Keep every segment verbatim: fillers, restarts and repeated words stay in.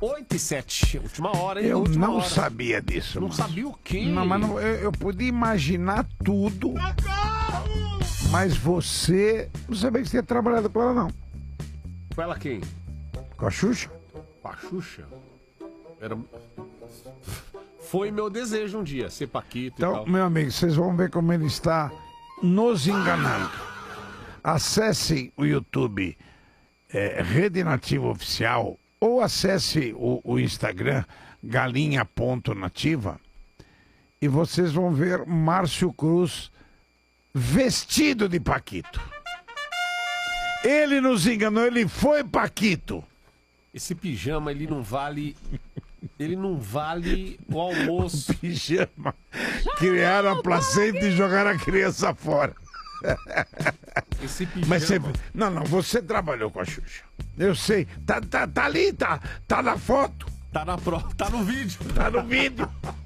oito e sete, última hora, hein? Eu última não hora. sabia disso, Não Márcio. sabia o quê? Não, mas não, eu, eu podia imaginar tudo. Mas você... Não sabia que você tinha trabalhado com ela, não. Com ela quem? Com a Xuxa? Com a Xuxa? Era... Foi meu desejo um dia, ser Paquito Então, e tal. meu amigo, vocês vão ver como ele está nos enganando. Acesse o YouTube é, Rede Nativa Oficial ou acesse o, o Instagram galinha ponto nativa e vocês vão ver Márcio Cruz vestido de Paquito. Ele nos enganou, ele foi Paquito. Esse pijama, ele não vale... Ele não vale o almoço. Pijama. Criaram a placenta e jogaram a criança fora. Esse pijama... Mas você... Não, não, você trabalhou com a Xuxa. Eu sei. Tá, tá, tá ali, tá, tá na foto. Tá na prova, tá no vídeo. Tá no vídeo.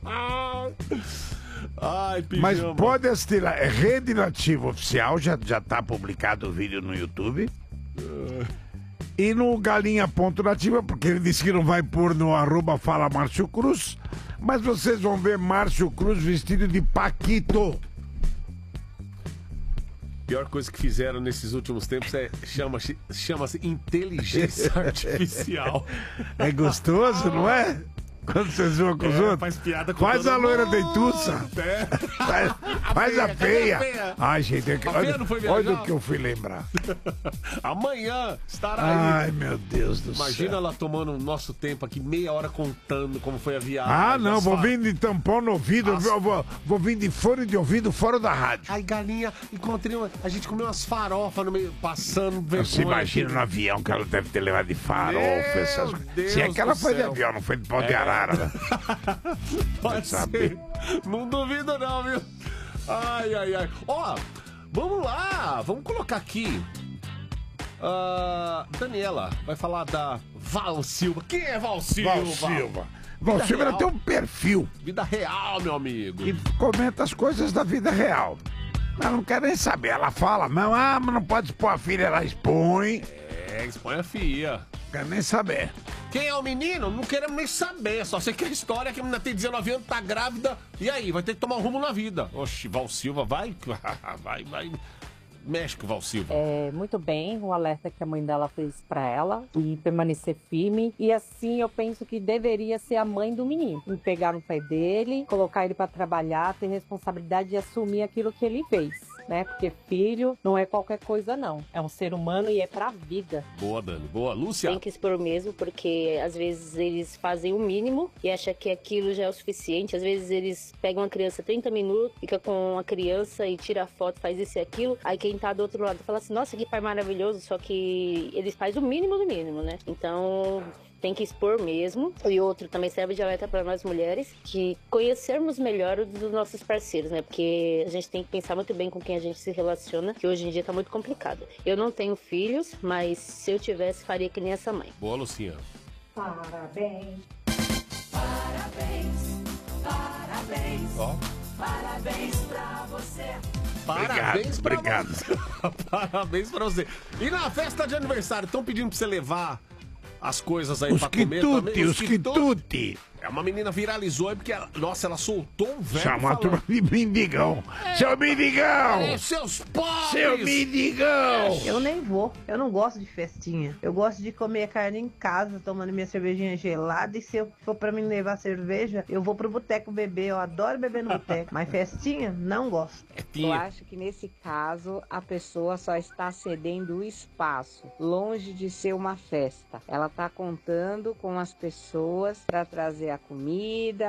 Ai, pijama. Mas pode assistir lá. É Rede Nativa Oficial, já, já tá publicado o vídeo no YouTube. E no Galinha Ponto Nativa, porque ele disse que não vai pôr no arroba Fala Márcio Cruz. Mas vocês vão ver Márcio Cruz vestido de Paquito. Pior coisa que fizeram nesses últimos tempos é chama-se chama-se inteligência artificial. É gostoso, não é? Quando vocês zoam com os É, outros. faz piada com Faz todo a loira mundo. dentuça. É. Faz, faz a feia, feia. cadê a feia? Ai, gente, é que- A feia olha, não foi olha viajar? o que eu fui lembrar. Amanhã estará aí. Ai, meu Deus do Imagina céu. ela tomando o nosso tempo aqui, meia hora contando como foi a viagem. Ah, não, As vou fa- vir de tampão no ouvido, As- vou, vou, vou vir de fone de ouvido fora da rádio. Ai, galinha, encontrei uma... A gente comeu umas farofas no meio, passando vergonha. Você imagina no avião que ela deve ter levado de farofa, Meu essas coisas. Deus Se é que ela do foi de céu. avião, não foi de pau de arara, né? Pode saber. ser. Não duvido não, viu? Ai, ai, ai. Ó, vamos lá. Vamos colocar aqui. Ah, Daniela vai falar da Val Silva. Quem é Val Silva? Val Silva. Val Vida Silva ela real. tem um perfil Vida real, meu amigo. e comenta as coisas da vida real. Ela não quer nem saber. Ela fala, não, ah, mas não pode expor a filha, ela expõe. É, expõe a fia. Não quer nem saber. Quem é o menino? Não queremos nem saber. Só sei que a história é que a menina tem dezenove anos, tá grávida. E aí, vai ter que tomar um rumo na vida. Oxe, Val Silva, vai, vai, vai. Mexe com o Val Silva. É, muito bem, o alerta que a mãe dela fez pra ela e permanecer firme. E assim eu penso que deveria ser a mãe do menino. E pegar no pé dele, colocar ele pra trabalhar, ter responsabilidade de assumir aquilo que ele fez, né? Porque filho não é qualquer coisa, não. É um ser humano e é pra vida. Boa, Dani. Boa. Lúcia. Tem que expor mesmo, porque às vezes eles fazem o mínimo e acham que aquilo já é o suficiente. Às vezes eles pegam uma criança trinta minutos, fica com a criança e tira a foto, faz isso e aquilo. Aí quem tá do outro lado fala assim, nossa, que pai maravilhoso, só que eles fazem o mínimo do mínimo, né? Então... tem que expor mesmo. E outro também serve de alerta para nós mulheres, que conhecermos melhor os nossos parceiros, né? Porque a gente tem que pensar muito bem com quem a gente se relaciona, que hoje em dia tá muito complicado. Eu não tenho filhos, mas se eu tivesse, faria que nem essa mãe. Boa, Lucinha. Parabéns. Parabéns, parabéns, Ó. parabéns pra você. Parabéns pra obrigado. você. Parabéns pra você. E na festa de aniversário, estão pedindo pra você levar as coisas aí Os pra comer quitute, também? os quitute. É, uma menina viralizou aí porque, ela, nossa, ela soltou um velho Chamou a turma falando. de mendigão. Seu mendigão! "É, seus pobres! Seu mendigão! Eu nem vou. Eu não gosto de festinha. Eu gosto de comer carne em casa, tomando minha cervejinha gelada. E se eu for pra me levar cerveja, eu vou pro boteco beber. Eu adoro beber no boteco. Mas festinha, não gosto. Eu acho que nesse caso a pessoa só está cedendo o espaço, longe de ser uma festa. Ela está contando com as pessoas para trazer a comida,